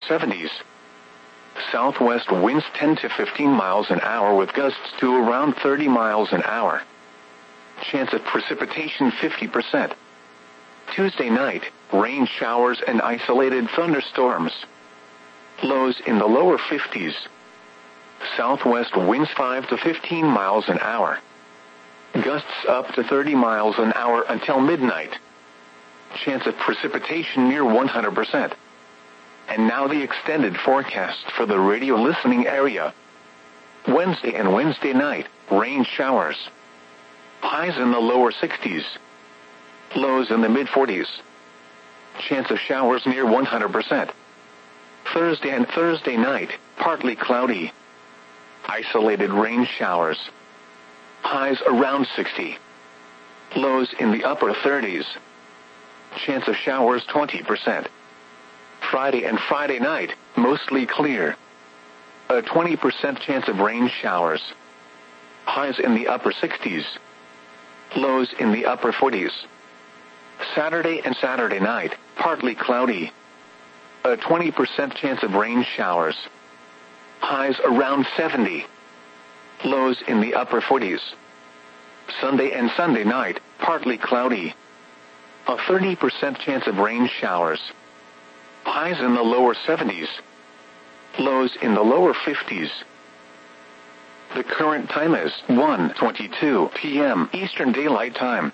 70s. Southwest winds 10 to 15 miles an hour with gusts to around 30 miles an hour. Chance of precipitation 50%. Tuesday night, rain showers and isolated thunderstorms. Lows in the lower 50s. Southwest winds 5 to 15 miles an hour. Gusts up to 30 miles an hour until midnight. Chance of precipitation near 100%. And now the extended forecast for the radio listening area. Wednesday and Wednesday night, rain showers. Highs in the lower 60s. Lows in the mid-40s. Chance of showers near 100%. Thursday and Thursday night, partly cloudy. Isolated rain showers. Highs around 60. Lows in the upper 30s. Chance of showers 20%. Friday and Friday night, mostly clear. A 20% chance of rain showers. Highs in the upper 60s. Lows in the upper 40s. Saturday and Saturday night, partly cloudy. A 20% chance of rain showers. Highs around 70. Lows in the upper 40s. Sunday and Sunday night, partly cloudy. A 30% chance of rain showers. Highs in the lower 70s. Lows in the lower 50s. The current time is 1:22 p.m. Eastern Daylight Time.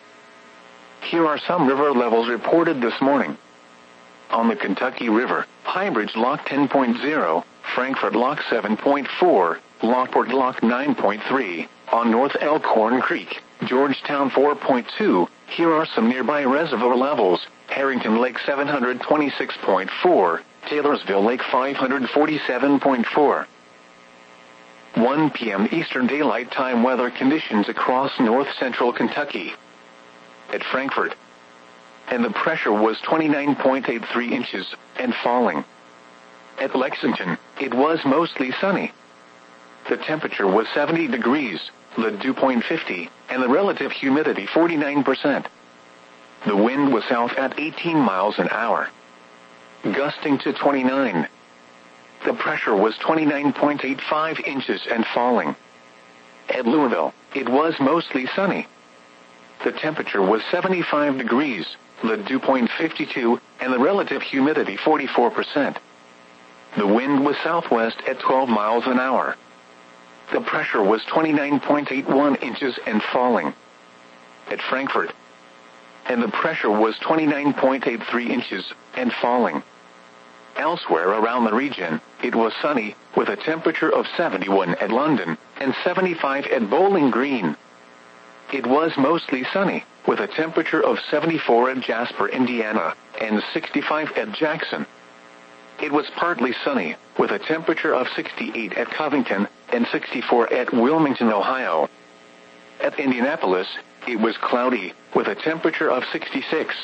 Here are some river levels reported this morning. On the Kentucky River, Highbridge Lock 10.0, Frankfort Lock 7.4, Lockport Lock 9.3, on North Elkhorn Creek, Georgetown 4.2. Here are some nearby reservoir levels. Harrington Lake 726.4, Taylorsville Lake 547.4. 1 p.m. Eastern Daylight Time weather conditions across north-central Kentucky. At Frankfort, and the pressure was 29.83 inches, and falling. At Lexington, it was mostly sunny. The temperature was 70 degrees, the dew point 50, and the relative humidity 49%. The wind was south at 18 miles an hour, gusting to 29. The pressure was 29.85 inches and falling. At Louisville, it was mostly sunny. The temperature was 75 degrees, the dew point 52, and the relative humidity 44%. The wind was southwest at 12 miles an hour. The pressure was 29.81 inches and falling. At Frankfort, and the pressure was 29.83 inches and falling. Elsewhere around the region, it was sunny, with a temperature of 71 at London and 75 at Bowling Green. It was mostly sunny, with a temperature of 74 at Jasper, Indiana, and 65 at Jackson. It was partly sunny, with a temperature of 68 at Covington and 64 at Wilmington, Ohio. At Indianapolis, it was cloudy, with a temperature of 66.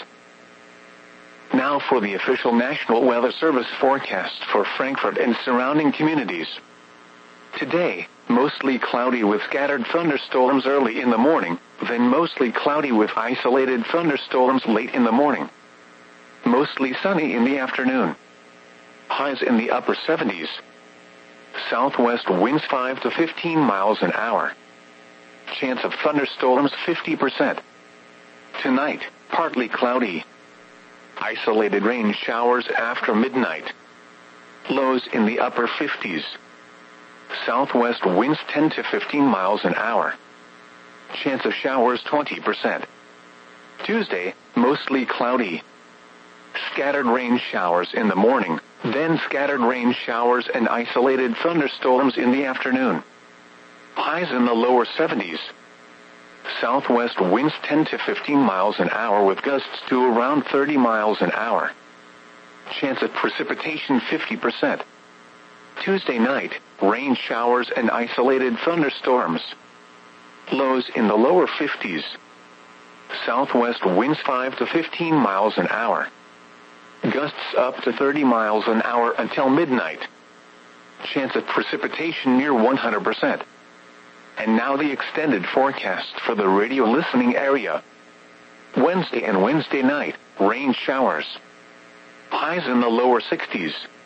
Now for the official National Weather Service forecast for Frankfort and surrounding communities. Today, mostly cloudy with scattered thunderstorms early in the morning, then mostly cloudy with isolated thunderstorms late in the morning. Mostly sunny in the afternoon. Highs in the upper 70s. Southwest winds 5 to 15 miles an hour. Chance of thunderstorms 50%. Tonight, partly cloudy. Isolated rain showers after midnight. Lows in the upper 50s. Southwest winds 10 to 15 miles an hour. Chance of showers 20%. Tuesday, mostly cloudy. Scattered rain showers in the morning, then scattered rain showers and isolated thunderstorms in the afternoon. Highs in the lower 70s. Southwest winds 10 to 15 miles an hour with gusts to around 30 miles an hour. Chance of precipitation 50%. Tuesday night, rain showers and isolated thunderstorms. Lows in the lower 50s. Southwest winds 5 to 15 miles an hour. Gusts up to 30 miles an hour until midnight. Chance of precipitation near 100%. And now the extended forecast for the radio listening area. Wednesday and Wednesday night, rain showers. Highs in the lower 60s.